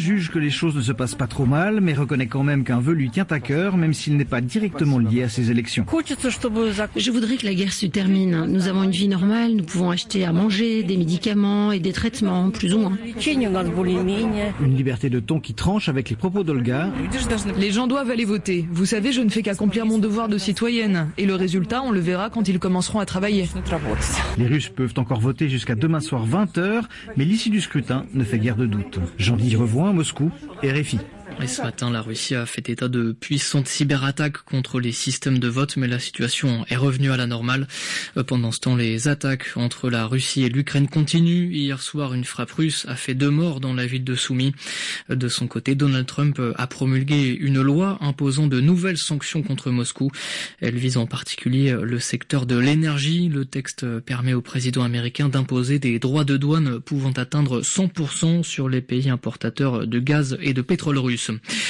juge que les choses ne se passent pas trop mal, mais reconnaît quand même qu'un vœu lui tient à cœur, même s'il n'est pas directement lié à ces élections. Je voudrais que la guerre se termine. Nous avons une vie normale, nous pouvons acheter à manger, des médicaments et des traitements, plus ou moins. Une liberté de ton qui tranche avec les propos d'Olga. Les gens doivent aller voter. Vous savez, je ne fais qu'accomplir mon devoir de citoyenne. Et le résultat, on le verra quand ils commenceront à travailler. Les Russes peuvent encore voter jusqu'à demain soir 20h, mais l'issue du scrutin ne fait guère de doute. Jean-Guy Revoin, Moscou, RFI. Et ce matin, la Russie a fait état de puissantes cyberattaques contre les systèmes de vote, mais la situation est revenue à la normale. Pendant ce temps, les attaques entre la Russie et l'Ukraine continuent. Hier soir, une frappe russe a fait 2 morts dans la ville de Soumy. De son côté, Donald Trump a promulgué une loi imposant de nouvelles sanctions contre Moscou. Elle vise en particulier le secteur de l'énergie. Le texte permet au président américain d'imposer des droits de douane pouvant atteindre 100% sur les pays importateurs de gaz et de pétrole russe.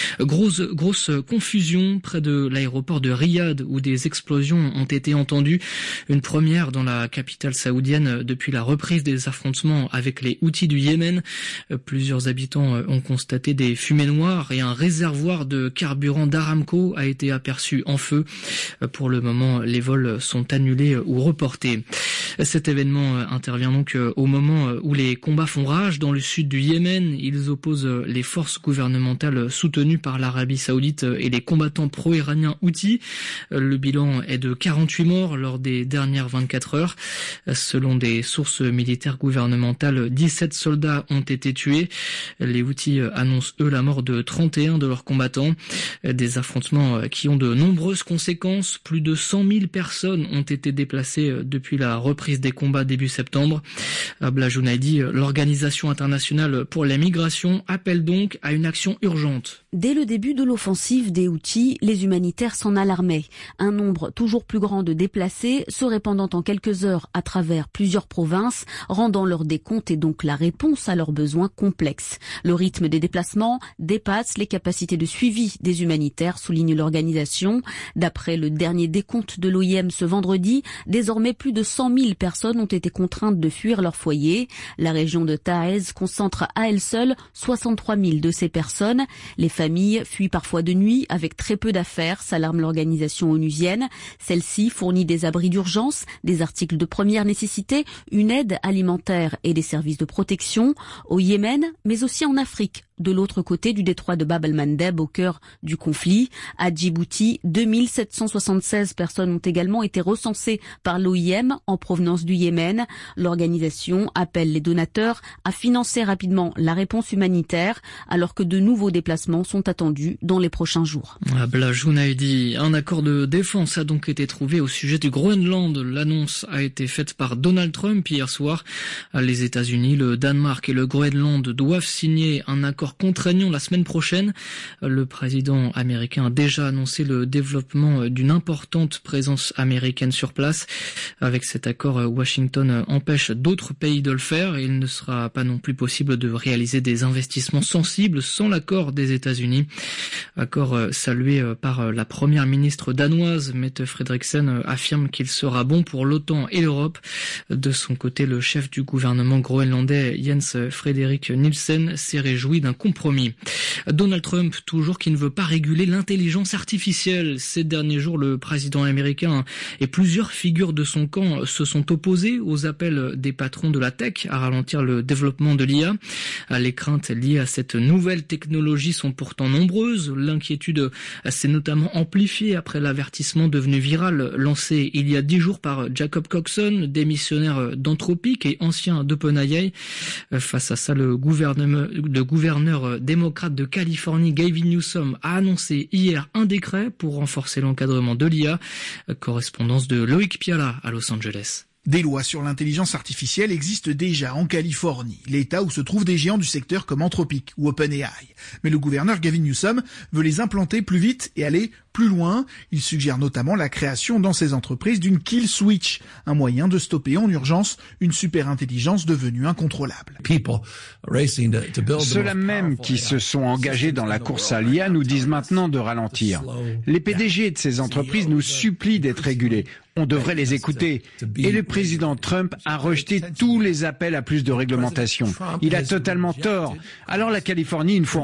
Grosse confusion près de l'aéroport de Riyad où des explosions ont été entendues. Une première dans la capitale saoudienne depuis la reprise des affrontements avec les Houthis du Yémen. Plusieurs habitants ont constaté des fumées noires et un réservoir de carburant d'Aramco a été aperçu en feu. Pour le moment, les vols sont annulés ou reportés. Cet événement intervient donc au moment où les combats font rage dans le sud du Yémen. Ils opposent les forces gouvernementales soutenues par l'Arabie Saoudite et les combattants pro-iraniens Houthis. Le bilan est de 48 morts lors des dernières 24 heures. Selon des sources militaires gouvernementales, 17 soldats ont été tués. Les Houthis annoncent eux la mort de 31 de leurs combattants. Des affrontements qui ont de nombreuses conséquences. Plus de 100 000 personnes ont été déplacées depuis la reprise des combats début septembre. Abla Jounaidi, l'Organisation internationale pour les migrations, appelle donc à une action urgente. Dès le début de l'offensive des Houthis, les humanitaires s'en alarmaient. Un nombre toujours plus grand de déplacés se répandant en quelques heures à travers plusieurs provinces, rendant leur décompte et donc la réponse à leurs besoins complexes. Le rythme des déplacements dépasse les capacités de suivi des humanitaires, souligne l'organisation. D'après le dernier décompte de l'OIM ce vendredi, désormais plus de 100 000 personnes ont été contraintes de fuir leur foyer. La région de Taez concentre à elle seule 63 000 de ces personnes. Les familles fuient parfois de nuit avec très peu d'affaires, s'alarme l'organisation onusienne. Celle-ci fournit des abris d'urgence, des articles de première nécessité, une aide alimentaire et des services de protection au Yémen, mais aussi en Afrique. De l'autre côté du détroit de Bab el-Mandeb, au cœur du conflit, à Djibouti, 2776 personnes ont également été recensées par l'OIM en provenance du Yémen. L'organisation appelle les donateurs à financer rapidement la réponse humanitaire, alors que de nouveaux déplacements sont attendus dans les prochains jours. Abla Jounaidi, un accord de défense a donc été trouvé au sujet du Groenland. L'annonce a été faite par Donald Trump hier soir. Les États-Unis, le Danemark et le Groenland doivent signer un accord contraignant la semaine prochaine. Le président américain a déjà annoncé le développement d'une importante présence américaine sur place. Avec cet accord, Washington empêche d'autres pays de le faire et il ne sera pas non plus possible de réaliser des investissements sensibles sans l'accord des États-Unis. Accord salué par la première ministre danoise, Mette Frederiksen, affirme qu'il sera bon pour l'OTAN et l'Europe. De son côté, le chef du gouvernement groenlandais, Jens Frederik Nielsen, s'est réjoui d'un compromis. Donald Trump, toujours qui ne veut pas réguler l'intelligence artificielle. Ces derniers jours, le président américain et plusieurs figures de son camp se sont opposés aux appels des patrons de la tech à ralentir le développement de l'IA. Les craintes liées à cette nouvelle technologie sont pourtant nombreuses. L'inquiétude s'est notamment amplifiée après l'avertissement devenu viral lancé il y a 10 jours par Jacob Coxon, démissionnaire d'Anthropic et ancien d'OpenAI. Face à ça, le gouverneur démocrate de Californie, Gavin Newsom, a annoncé hier un décret pour renforcer l'encadrement de l'IA. Correspondance de Loïc Piala à Los Angeles. Des lois sur l'intelligence artificielle existent déjà en Californie, l'État où se trouvent des géants du secteur comme Anthropic ou OpenAI. Mais le gouverneur Gavin Newsom veut les implanter plus vite et aller plus loin. Il suggère notamment la création dans ces entreprises d'une kill switch, un moyen de stopper en urgence une superintelligence devenue incontrôlable. Ceux-là même qui se sont engagés dans la course à l'IA nous disent maintenant de ralentir. Les PDG de ces entreprises nous supplient d'être régulés. On devrait les écouter. Et le président Trump a rejeté tous les appels à plus de réglementation. Il a totalement tort. Alors la Californie, une fois